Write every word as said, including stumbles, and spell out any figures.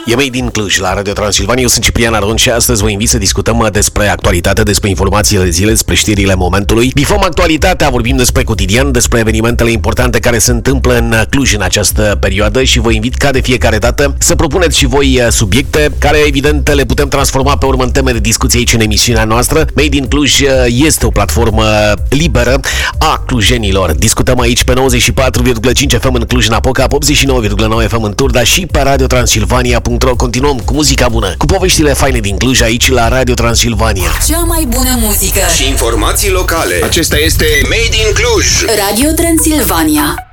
E Made in Cluj la Radio Transilvania. Eu sunt Ciprian Aron și astăzi vă invit să discutăm despre actualitate, despre informațiile de zile, despre știrile momentului. Bifăm actualitatea, vorbim despre cotidian, despre evenimentele importante care se întâmplă în Cluj în această perioadă și vă invit ca de fiecare dată să propuneți și voi subiecte care evident le putem transforma pe urmă în teme de discuție aici în emisiunea noastră. Made in Cluj este o platformă liberă a clujenilor. Discutăm aici pe nouăzeci și patru virgulă cinci F M în Cluj-Napoca, pe optzeci și nouă virgulă nouă F M în Turda și pe radio transilvania punct ro. Continuăm cu muzica bună, cu poveștile faine din Cluj aici la Radio Transilvania. Cea mai bună muzică și informații locale. Acesta este Made in Cluj. Radio Transilvania.